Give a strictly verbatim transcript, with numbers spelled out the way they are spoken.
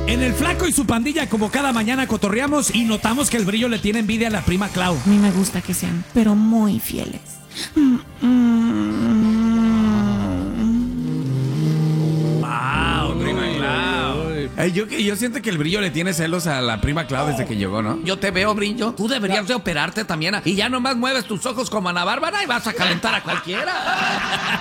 En el Flaco y su pandilla, como cada mañana cotorreamos y notamos que el Brillo le tiene envidia a la prima Clau. A mí me gusta que sean, pero muy fieles. Mm, mm. Wow, prima Clau. Ay, yo, yo siento que el Brillo le tiene celos a la prima Clau desde que llegó, ¿no? Yo te veo, Brillo. Tú deberías de operarte también. Y ya nomás mueves tus ojos como Ana Bárbara y vas a calentar a cualquiera.